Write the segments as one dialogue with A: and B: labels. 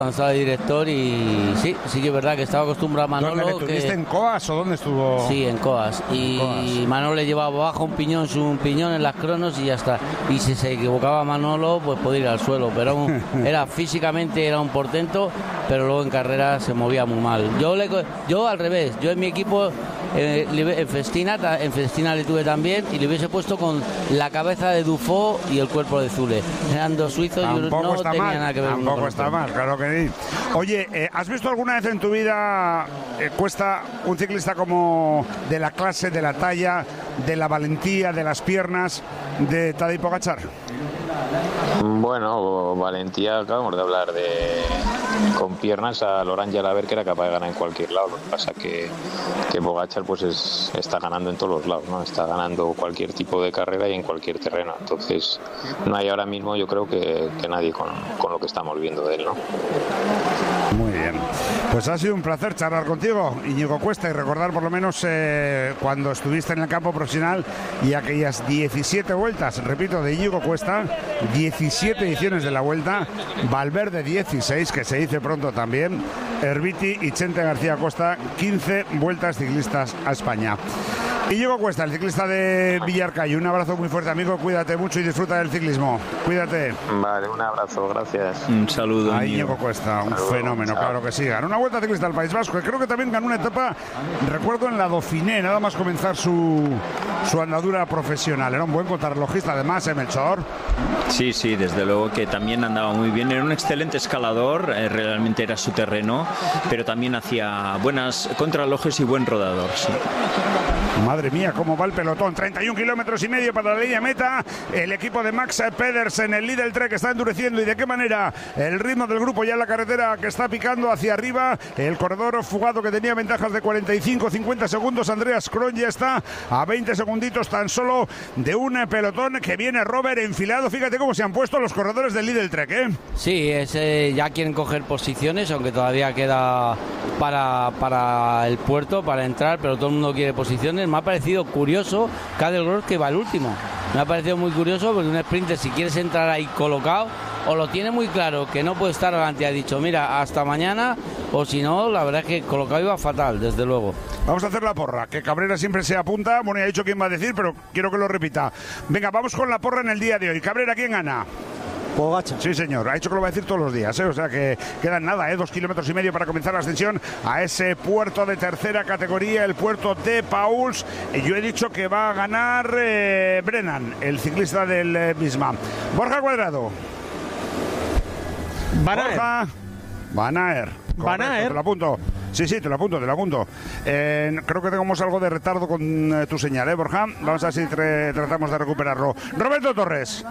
A: Estaba director y sí que es verdad que estaba acostumbrado a Manolo.
B: ¿Dónde estuviste, en Coas o dónde estuvo?
A: Sí, en Coas. Y Manolo le llevaba abajo un piñón en las cronos y ya está. Y si se equivocaba Manolo, pues podía ir al suelo. Pero era físicamente era un portento, pero luego en carrera se movía muy mal. Yo al revés, yo en mi equipo en Festina le tuve también y le hubiese puesto con la cabeza de Dufaux y el cuerpo de Zule. Eran dos suizos y no tenía nada que ver.
B: Tampoco está mal, claro que sí. Oye, ¿has visto alguna vez en tu vida, Cuesta, un ciclista como de la clase, de la talla, de la valentía, de las piernas de Tadej Pogačar?
C: Bueno, valentía, acabamos de hablar con piernas a Laurent Jalabert, que era capaz de ganar en cualquier lado. Lo que pasa que Pogačar pues está ganando en todos los lados, ¿no? Está ganando cualquier tipo de carrera y en cualquier terreno. Entonces no hay ahora mismo, yo creo que nadie con lo que estamos viendo de él, ¿no?
B: Muy bien. Pues ha sido un placer charlar contigo, Íñigo Cuesta, y recordar por lo menos cuando estuviste en el campo profesional y aquellas 17 vueltas, repito, de Íñigo Cuesta, 17 ediciones de la Vuelta, Valverde 16, que se dice pronto también, Herbiti y Chente García Costa, 15 vueltas ciclistas a España. Íñigo Cuesta, el ciclista de Villarcayo, un abrazo muy fuerte, amigo, cuídate mucho y disfruta del ciclismo, cuídate.
C: Vale, un abrazo, gracias.
D: Un saludo.
B: A Íñigo Cuesta, un fenómeno, chao. Claro que sí. Ganó una Vuelta Ciclista al País Vasco, y creo que también ganó una etapa, recuerdo, en la Dauphiné, nada más comenzar su andadura profesional. Era un buen contrarrelojista, además, Melchor.
D: Sí, desde luego que también andaba muy bien. Era un excelente escalador, realmente era su terreno, pero también hacía buenas contrarrelojes y buen rodador, sí.
B: Madre mía, cómo va el pelotón. 31 kilómetros y medio para la línea meta. El equipo de Max Pedersen, el líder del Trek, está endureciendo. ¿Y de qué manera? El ritmo del grupo ya en la carretera, que está picando hacia arriba. El corredor fugado, que tenía ventajas de 45-50 segundos. Andreas Kron ya está a 20 segunditos tan solo de un pelotón que viene Robert enfilado. Fíjate cómo se han puesto los corredores del líder del Trek, ¿eh?
A: Sí, ya quieren coger posiciones, aunque todavía queda para el puerto, para entrar, pero todo el mundo quiere posiciones. Me ha parecido curioso Cadel Gross, que va el último. Me ha parecido muy curioso porque un sprinter, si quieres entrar ahí colocado, o lo tiene muy claro que no puede estar adelante, ha dicho mira, hasta mañana, o si no, la verdad es que colocado iba fatal, desde luego.
B: Vamos a hacer la porra, que Cabrera siempre se apunta. Bueno, ya ha dicho quién va a decir, pero quiero que lo repita. Venga, vamos con la porra en el día de hoy. Cabrera, ¿quién gana?
E: Pogačar.
B: Sí, señor, ha dicho que lo va a decir todos los días, o sea que quedan nada, 2 kilómetros y medio para comenzar la ascensión a ese puerto de tercera categoría, el puerto de Pauls. Yo he dicho que va a ganar Brennan, el ciclista del Bisma. Borja Cuadrado. Van Aert. Te lo apunto. Sí, te lo apunto. Creo que tenemos algo de retardo con tu señal, Borja. Vamos a ver si tratamos de recuperarlo. Roberto Torres.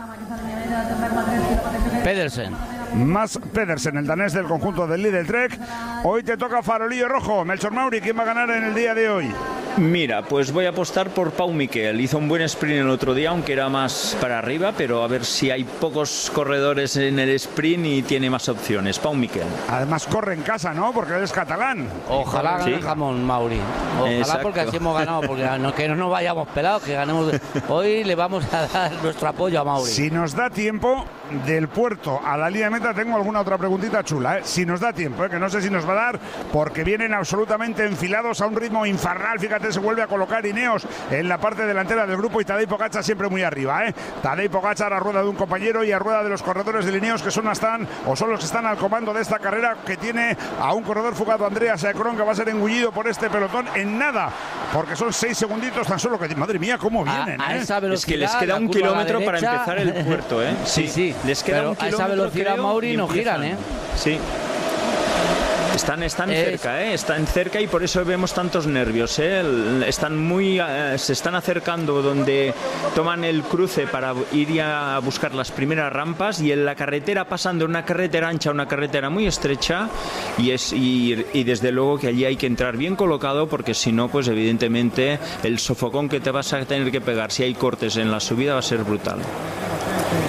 B: Pedersen, el danés del conjunto del Lidl Trek. Hoy te toca farolillo rojo. Melchor Mauri, ¿quién va a ganar en el día de hoy?
D: Mira, pues voy a apostar por Pau Miquel. Hizo un buen sprint el otro día, aunque era más para arriba, pero a ver si hay pocos corredores en el sprint y tiene más opciones. Pau Miquel.
B: Además corre en casa, ¿no? Porque él es catalán.
A: Ojalá gane el jamón, Mauri. Ojalá. Exacto. Porque así hemos ganado, porque que no nos vayamos pelados, que ganemos. Hoy le vamos a dar nuestro apoyo a Mauri.
B: Si nos da tiempo, del puerto a la línea de meta tengo alguna otra preguntita chula, ¿eh? Si nos da tiempo, que no sé si nos va a dar, porque vienen absolutamente enfilados a un ritmo infernal. Fíjate, se vuelve a colocar Ineos en la parte delantera del grupo y Tadej Pogačar siempre muy arriba, ¿eh? Tadej Pogačar a rueda de un compañero y a rueda de los corredores de Ineos, que son los que están al comando de esta carrera, que tiene a un corredor fugado, Andreas Kron, que va a ser engullido por este pelotón en nada, porque son 6 segunditos tan solo, que madre mía, cómo vienen,
A: a esa velocidad,
D: es que les queda 1 kilómetro para empezar el puerto, ¿eh?
A: Sí.
D: Les queda
A: pero
D: 1 kilómetro,
A: a esa velocidad, Mauri, no giran, ¿eh?
D: Sí. Están cerca, están cerca, y por eso vemos tantos nervios, se están acercando donde toman el cruce para ir a buscar las primeras rampas, y en la carretera, pasando de una carretera ancha a una carretera muy estrecha, y desde luego que allí hay que entrar bien colocado, porque si no, pues evidentemente el sofocón que te vas a tener que pegar si hay cortes en la subida va a ser brutal.
B: Mira,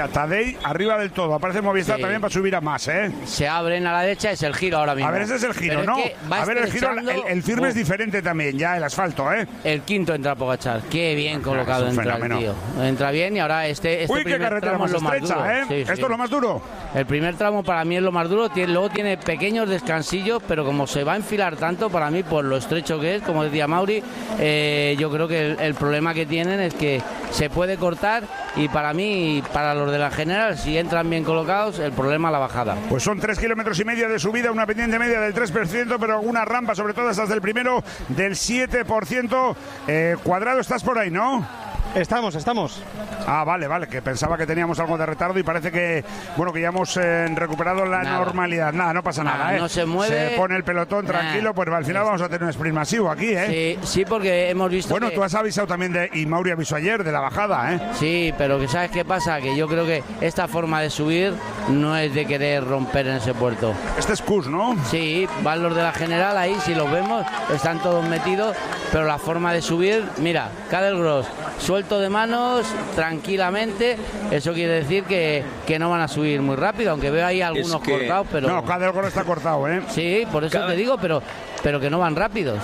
B: Tadei arriba del todo. Aparece Movistar también para subir a más, ¿eh?
A: Se abren a la derecha, es el giro ahora mismo.
B: A ver, ese es el giro, ¿no? A ver, el giro, el firme es diferente también, ya el asfalto, ¿eh?
A: El quinto entra Pogačar. Qué bien colocado entra el tío. Entra bien y ahora este
B: Uy, qué carretera más estrecha, ¿eh?
A: Sí,
B: Esto es lo más duro.
A: El primer tramo para mí es lo más duro. Luego tiene pequeños descansillos, pero como se va a enfilar tanto, para mí, por lo estrecho que es, como decía Mauri, yo creo que el problema que tienen es que se puede cortar y para mí, para los de la general, si entran bien colocados, el problema es la bajada.
B: Pues son 3,5 kilómetros de subida, una pendiente media del 3%, pero algunas rampas, sobre todo esas del primero, del 7%. Cuadrado, estás por ahí, ¿no?
E: Estamos.
B: Ah, vale, que pensaba que teníamos algo de retardo y parece que, bueno, que ya hemos recuperado la normalidad. Nada, no pasa nada, ¿eh?
A: No se mueve.
B: Se pone el pelotón tranquilo, pues al final vamos a tener un sprint masivo aquí, ¿eh?
A: Sí, porque hemos visto.
B: Bueno, tú has avisado también y Mauri avisó ayer de la bajada, ¿eh?
A: Sí, pero que ¿sabes qué pasa? Que yo creo que esta forma de subir no es de querer romper en ese puerto.
B: Este es Cus, ¿no?
A: Sí, van los de la general ahí, si los vemos, están todos metidos, pero la forma de subir, mira, Cadelgros suelto de manos, tranquilamente, eso quiere decir que no van a subir muy rápido, aunque veo ahí algunos cortados, pero...
B: No, Cadelgros está cortado, ¿eh?
A: Sí, por eso te digo, pero que no van rápidos.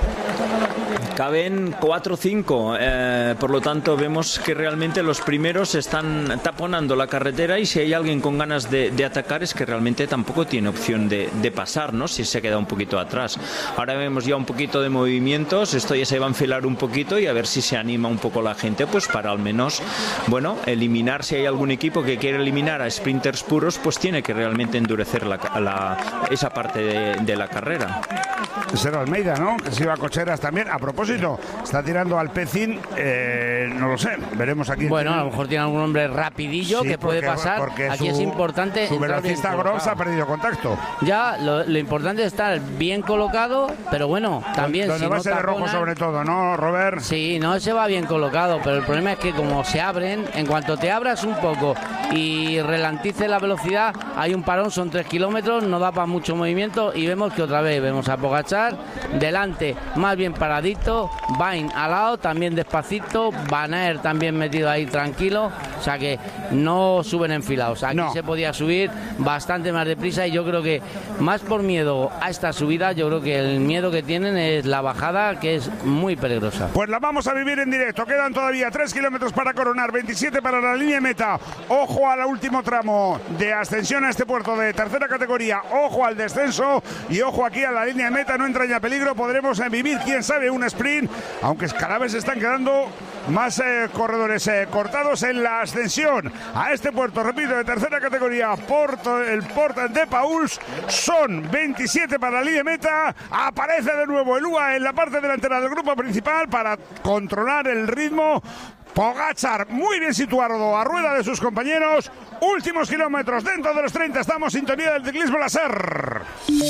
D: Caben 4 o 5, por lo tanto vemos que realmente los primeros están taponando la carretera y si hay alguien con ganas de atacar es que realmente tampoco tiene opción de pasar, ¿no? Si se queda un poquito atrás. Ahora vemos ya un poquito de movimientos, esto ya se va a enfilar un poquito y a ver si se anima un poco la gente, pues para al menos, bueno, eliminar, si hay algún equipo que quiere eliminar a sprinters puros, pues tiene que realmente endurecer esa parte de la carrera.
B: Será Almeida, ¿no? Que se iba a Cocheras también. A propósito, está tirando al Pecín, no lo sé, veremos aquí.
A: Bueno, a lo mejor tiene algún hombre rapidillo que puede pasar. Aquí es importante.
B: Su velocista Groves ha perdido contacto.
A: Ya, lo importante es estar bien colocado, pero bueno, también.
B: Donde
A: si
B: va
A: no
B: a ser de rojo sobre todo, ¿no, Robert?
A: Sí, no, se va bien colocado, pero el problema es que como se abren, en cuanto te abras un poco y relantice la velocidad, hay un parón, son 3 kilómetros, no da para mucho movimiento y vemos que otra vez vemos a Pogačar delante, más bien paradito, Vain al lado, también despacito, Van Aert también metido ahí tranquilo, o sea que no suben enfilados. Aquí se podía subir bastante más deprisa y yo creo que más por miedo a esta subida, yo creo que el miedo que tienen es la bajada, que es muy peligrosa.
B: Pues la vamos a vivir en directo, quedan todavía 3 kilómetros para coronar, 27 para la línea de meta. Ojo al último tramo de ascensión a este puerto de tercera categoría, ojo al descenso y ojo aquí a la línea de meta, no entraña peligro, podremos vivir, quién sabe, un sprint, aunque cada vez se están quedando más corredores cortados en la ascensión a este puerto, repito, de tercera categoría, el Port de Pauls, son 27 para la línea de meta, aparece de nuevo el UAE en la parte delantera del grupo principal para controlar el ritmo. Pogačar muy bien situado a rueda de sus compañeros. Últimos kilómetros dentro de los 30. Estamos en sintonía del ciclismo láser.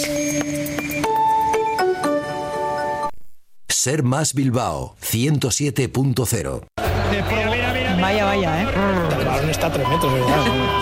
F: Ser Más Bilbao 107.0.
G: Vaya,
E: El balón está a 3 metros, ¿verdad?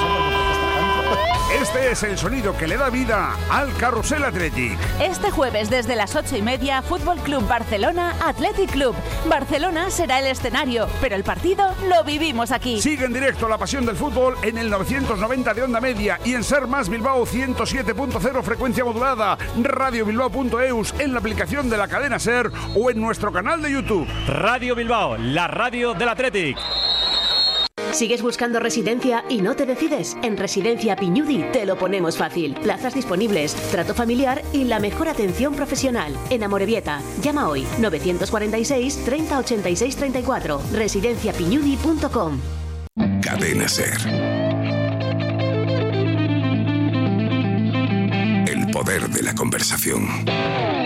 B: Este es el sonido que le da vida al Carrusel Athletic.
H: Este jueves desde las 8:30, Fútbol Club Barcelona Athletic Club. Barcelona será el escenario, pero el partido lo vivimos aquí.
B: Sigue en directo la pasión del fútbol en el 990 de onda media y en Ser Más Bilbao 107.0 frecuencia modulada, radiobilbao.eus, en la aplicación de la cadena Ser o en nuestro canal de YouTube.
I: Radio Bilbao, la radio del Athletic.
J: ¿Sigues buscando residencia y no te decides? En Residencia Piñudi te lo ponemos fácil. Plazas disponibles, trato familiar y la mejor atención profesional. En Amorebieta, llama hoy 946 30 86 34. Residenciapiñudi.com.
F: Cadena Ser. El poder de la conversación.